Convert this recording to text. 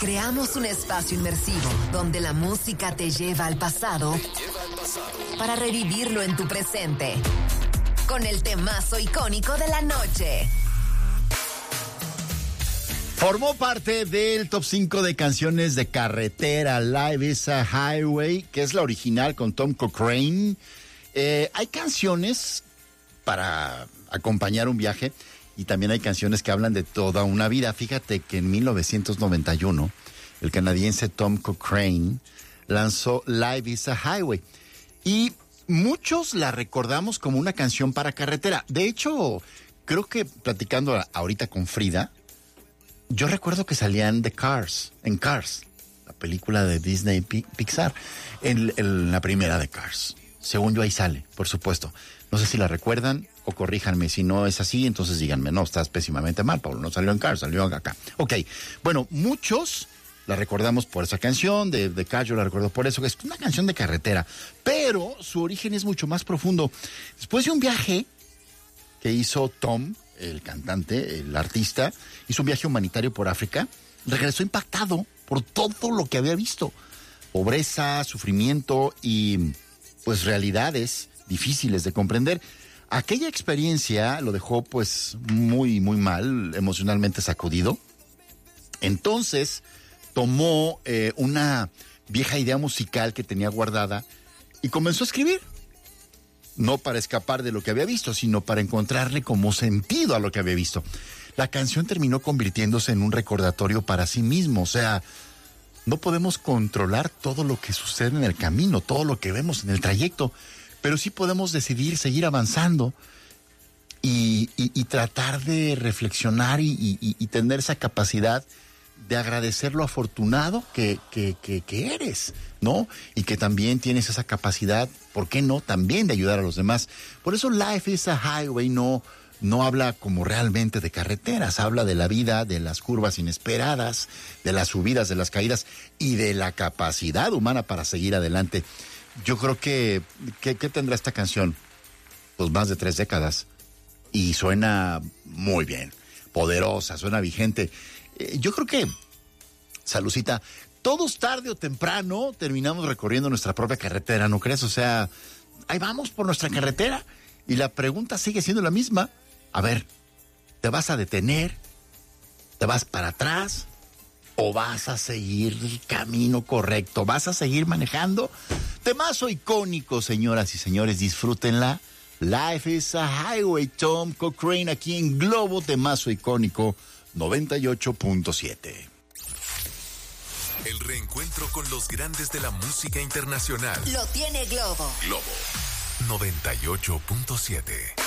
Creamos un espacio inmersivo donde la música te lleva al pasado para revivirlo en tu presente. Con el temazo icónico de la noche. Formó parte del top 5 de canciones de carretera. Life is a Highway, que es la original con Tom Cochrane. Hay canciones para acompañar un viaje y también hay canciones que hablan de toda una vida. Fíjate que en 1991 el canadiense Tom Cochrane lanzó Life is a Highway y muchos la recordamos como una canción para carretera. De hecho, creo que platicando ahorita con Frida, yo recuerdo que salían en Cars, la película de Disney Pixar, en la primera de Cars. Según yo ahí sale, por supuesto. No sé si la recuerdan o corríjanme. Si no es así, entonces díganme, no, estás pésimamente mal, Pablo. No salió en Cars, salió acá. Ok, bueno, muchos la recordamos por esa canción, de Cars yo la recuerdo por eso, que es una canción de carretera. Pero su origen es mucho más profundo. Después de un viaje que hizo Tom, el cantante, el artista, hizo un viaje humanitario por África, regresó impactado por todo lo que había visto. Pobreza, sufrimiento y pues realidades difíciles de comprender. Aquella experiencia lo dejó pues muy, muy mal, emocionalmente sacudido. Entonces tomó una vieja idea musical que tenía guardada y comenzó a escribir. No para escapar de lo que había visto, sino para encontrarle como sentido a lo que había visto. La canción terminó convirtiéndose en un recordatorio para sí mismo. O sea, no podemos controlar todo lo que sucede en el camino, todo lo que vemos en el trayecto, pero sí podemos decidir seguir avanzando y tratar de reflexionar y tener esa capacidad de agradecer lo afortunado que eres, ¿no? Y que también tienes esa capacidad, ¿por qué no?, también de ayudar a los demás. Por eso Life is a Highway no habla como realmente de carreteras, habla de la vida, de las curvas inesperadas, de las subidas, de las caídas y de la capacidad humana para seguir adelante. Yo creo que ¿qué tendrá esta canción? Pues más de 3 décadas y suena muy bien, poderosa, suena vigente. Yo creo que, Salucita, todos tarde o temprano terminamos recorriendo nuestra propia carretera, ¿no crees? O sea, ahí vamos por nuestra carretera y la pregunta sigue siendo la misma. A ver, ¿te vas a detener? ¿Te vas para atrás? ¿O vas a seguir el camino correcto? ¿Vas a seguir manejando? Temazo icónico, señoras y señores, disfrútenla. Life is a Highway, Tom Cochrane, aquí en Globo, temazo icónico 98.7. El reencuentro con los grandes de la música internacional. Lo tiene Globo. Globo 98.7.